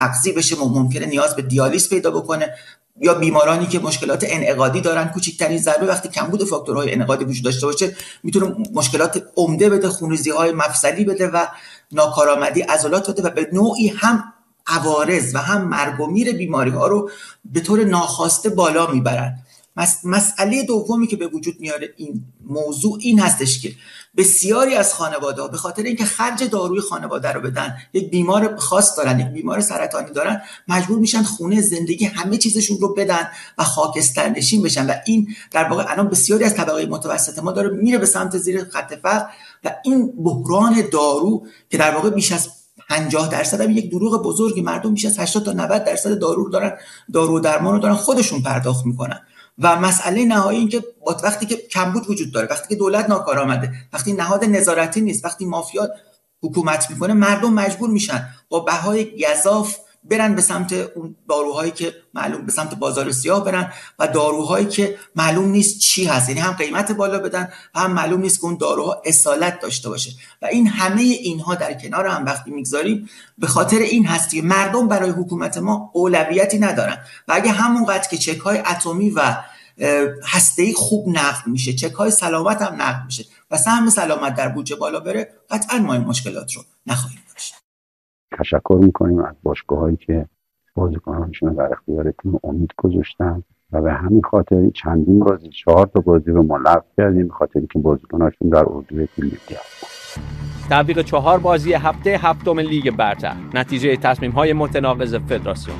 مغزی بشه، ممکنه نیاز به دیالیز پیدا بکنه، یا بیمارانی که مشکلات انعقادی دارن، کوچکترین ضربه وقتی کمبود فاکتورهای انعقادی وجود داشته باشه میتونه مشکلات عمده بده، خونریزی‌های مفصلی بده و ناکارآمدی عضلات بده و به نوعی هم عوارض و هم مرگ و میر بیماری‌ها رو به طور ناخواسته بالا میبرن. مسئله دومی که به وجود میاره این موضوع این هستش که بسیاری از خانواده‌ها به خاطر اینکه خرج داروی خانواده رو بدن، یک بیمار خاص دارن، یک بیمار سرطانی دارن، مجبور میشن خونه، زندگی، همه چیزشون رو بدن و خاکسترنشین بشن و این در واقع الان بسیاری از طبقه متوسط ما داره میره به سمت زیر خط فقر و این بحران دارو که در واقع بیش از 50% هم یک دروغ بزرگی، مردم بیش از 80 تا 90% دارو رو دارن، دارو و درمان رو دارن خودشون پرداخت میکنن. و مسئله نهایی این که وقتی که کمبود وجود داره، وقتی که دولت ناکارآمده، وقتی نهاد نظارتی نیست، وقتی مافیا حکومت میکنه، مردم مجبور میشن با بهای گزاف برن به سمت اون داروهایی که معلوم، به سمت بازار سیاه برن و داروهایی که معلوم نیست چی هست، یعنی هم قیمت بالا بدن و هم معلوم نیست که اون داروها اصالت داشته باشه. و این همه اینها در کنار هم وقتی میگذاریم به خاطر این هست که مردم برای حکومت ما اولویتی ندارن و اگه همونقدر که چک‌های اتمی و هسته‌ای خوب نقد میشه، چک‌های سلامت هم نقد میشه و سهم سلامت در بودجه بالا بره، قطعاً ما این مشکلات رو نخواهیم داشت. تشکر میکنیم از باشگاهایی که بازیکنانشون در اختیار تیم امید گذاشتن و به همین خاطر چندین بازی، 4 تا بازی رو ما لغو کردیم به خاطر اینکه بازیکنانشون در اردوی تیم لیگ هستن. تعویق 4 بازی هفته هفتم لیگ برتر، نتیجه تصمیم‌های متناقض فدراسیون.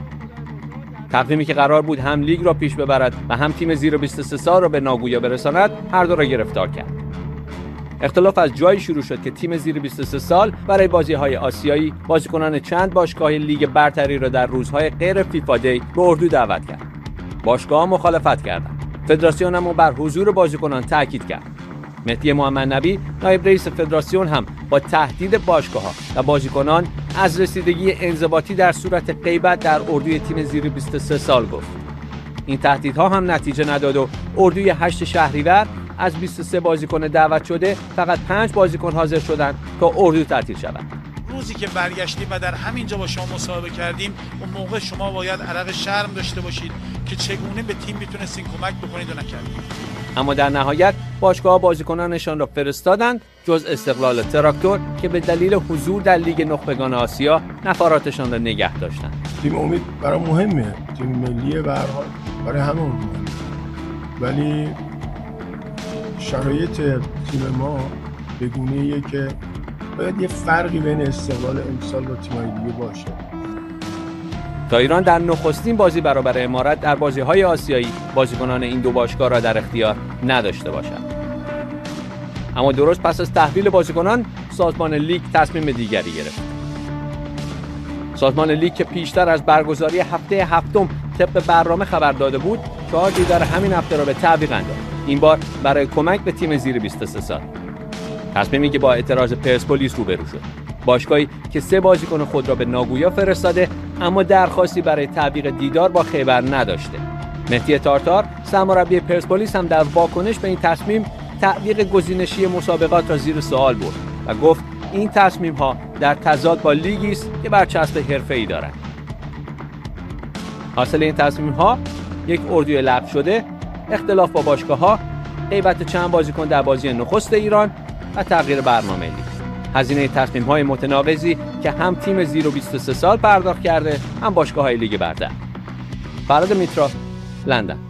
تقویمی که قرار بود هم لیگ را پیش ببرد و هم تیم زیر 23 سال را به ناگویا برساند، هر دو را گرفتار کرد. اختلاف از جایی شروع شد که تیم زیر 23 سال برای بازی‌های آسیایی بازیکنان چند باشگاه لیگ برتری را در روزهای غیر فیفا دی به اردو دعوت کرد. باشگاه‌ها مخالفت کردند. فدراسیون هم بر حضور بازیکنان تاکید کرد. مهدی محمدنبی نایب رئیس فدراسیون هم با تهدید باشگاه‌ها و بازیکنان از رسیدگی انضباطی در صورت غیبت در اردوی تیم زیر 23 سال گفت. این تهدیدها هم نتیجه نداد و اردوی 8 شهریور از 23 بازیکن دعوت شده فقط 5 بازیکن حاضر شدند تا اردو تعطیل شود. روزی که برگشتیم و در همینجا با شما مصاحبه کردیم، اون موقع شما باید عرق شرم داشته باشید که چگونه به تیم میتونستین کمک بکنید و نکردید. اما در نهایت باشگاه‌ها بازیکنانشان را فرستادند جز استقلال تراکتور که به دلیل حضور در لیگ نخبگان آسیا نفراتشان را نگه داشتند. تیم امید برای مهمه، تیم ملیه به هر حال برای همه مهمه، ولی شرایط تیم ما به گونه‌ایه که باید یه فرقی بین استقلال امسال با تیم‌های دیگه باشه. تا ایران در نخستین بازی برابر امارات در بازی‌های آسیایی بازیکنان این دو باشگاه را در اختیار نداشته باشد. اما درست پس از تحویل بازیکنان سازمان لیگ تصمیم دیگری گرفت. سازمان لیگ که پیشتر از برگزاری هفته هفتم طبق برنامه خبر داده بود 4 دیدار همین هفته را به تعویق انداخت، این بار برای کمک به تیم زیر 23 سال. تصمیمی که با اعتراض پرسپولیس روبرو شد. باشگاهی که 3 بازیکن خود را به ناگویا فرستاده اما درخواستی برای تعویق دیدار با خیبر نداشته. مهدی تارتار سرمربی پرسپولیس هم در واکنش به این تصمیم تعویق گزینشی مسابقات را زیر سوال برد و گفت این تصمیم‌ها در تضاد با لیگی است که برچسب حرفه‌ای دارد. حاصل این تصمیم‌ها یک اردوی لغو شده، اختلاف با باشگاه‌ها، غیبت چند بازیکن در بازی نخست ایران و تغییر برنامه لیگ. هزینه تصمیم‌های متناقضی که هم تیم زیر 23 سال پرداخت کرده هم باشگاه‌های لیگ برتر. فراد میترا، لندن.